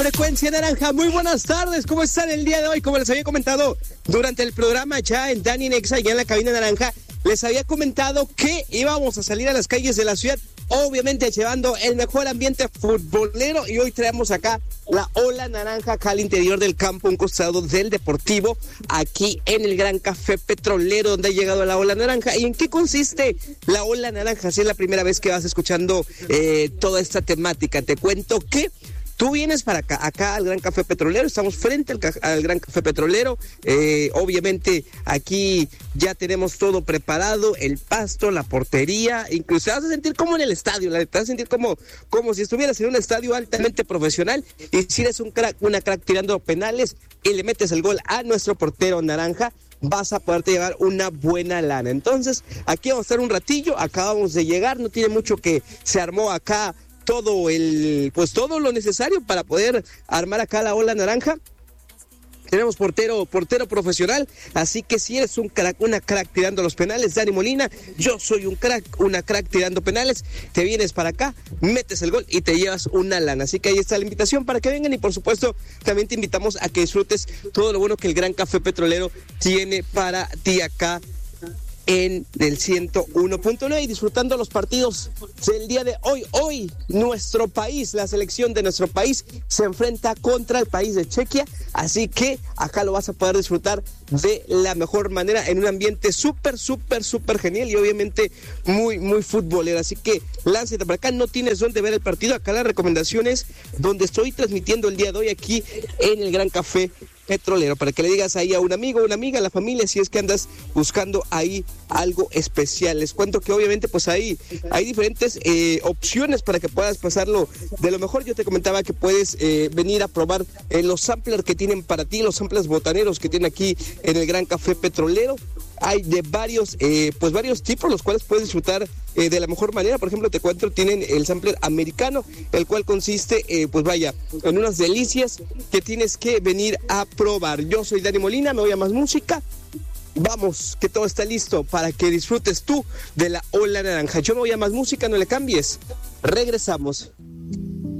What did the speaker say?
Frecuencia Naranja, muy buenas tardes, ¿cómo están el día de hoy? Como les había comentado durante el programa ya en Dani Nexa, ya en la cabina naranja, les había comentado que íbamos a salir a las calles de la ciudad, obviamente llevando el mejor ambiente futbolero, y hoy traemos acá la Ola Naranja acá al interior del campo, un costado del Deportivo, aquí en el Gran Café Petrolero, donde ha llegado la Ola Naranja. ¿Y en qué consiste la Ola Naranja? Si es la primera vez que vas escuchando toda esta temática, te cuento que tú vienes para acá al Gran Café Petrolero, estamos frente al Gran Café Petrolero, obviamente aquí ya tenemos todo preparado, el pasto, la portería, incluso te vas a sentir como en el estadio, te vas a sentir como si estuvieras en un estadio altamente profesional, y si eres una crack tirando penales y le metes el gol a nuestro portero naranja, vas a poderte llevar una buena lana. Entonces, aquí vamos a estar un ratillo, acabamos de llegar, no tiene mucho que se armó acá todo lo necesario para poder armar acá la Ola Naranja. Tenemos portero profesional, así que si eres una crack tirando los penales, Dani Molina, yo soy una crack tirando penales, te vienes para acá, metes el gol y te llevas una lana. Así que ahí está la invitación para que vengan, y por supuesto también te invitamos a que disfrutes todo lo bueno que el Gran Café Petrolero tiene para ti acá en el 101.9 y disfrutando los partidos del día de hoy. Hoy nuestro país, la selección de nuestro país se enfrenta contra el país de Chequia, así que acá lo vas a poder disfrutar de la mejor manera en un ambiente súper genial y obviamente muy futbolero. Así que lánzate para acá, no tienes dónde ver el partido, acá la recomendación es donde estoy transmitiendo el día de hoy, aquí en el Gran Café Petrolero, para que le digas ahí a un amigo, una amiga, a la familia, si es que andas buscando ahí algo especial. Les cuento que obviamente pues hay diferentes opciones para que puedas pasarlo de lo mejor. Yo te comentaba que puedes venir a probar los samplers que tienen para ti, los samplers botaneros que tienen aquí en el Gran Café Petrolero. Hay de varios tipos, los cuales puedes disfrutar de la mejor manera. Por ejemplo, te cuento, tienen el sampler americano, el cual consiste, en unas delicias que tienes que venir a probar. Yo soy Dani Molina, me voy a Más Música. Vamos, que todo está listo para que disfrutes tú de la Ola Naranja. Yo me voy a Más Música, no le cambies. Regresamos.